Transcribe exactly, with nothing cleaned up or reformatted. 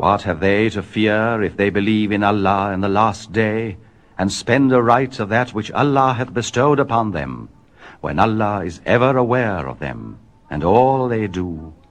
What have they to fear if they believe in Allah in the last day, and spend aright of that which Allah hath bestowed upon them, when Allah is ever aware of them, and all they do